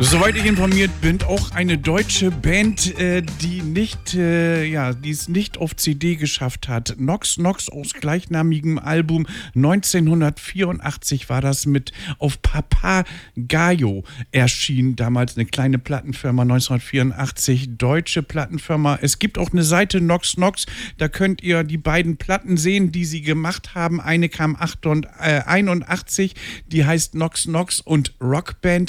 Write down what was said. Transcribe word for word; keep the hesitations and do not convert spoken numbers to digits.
Soweit ich informiert bin, auch eine deutsche Band, äh, die nicht, äh, ja, die es nicht auf C D geschafft hat. Nox Nox aus gleichnamigem Album neunzehnhundertvierundachtzig war das mit auf Papagayo erschienen. Damals eine kleine Plattenfirma, neunzehnhundertvierundachtzig, deutsche Plattenfirma. Es gibt auch eine Seite Nox Nox, da könnt ihr die beiden Platten sehen, die sie gemacht haben. Eine kam einundachtzig, die heißt Nox Nox und Rockband.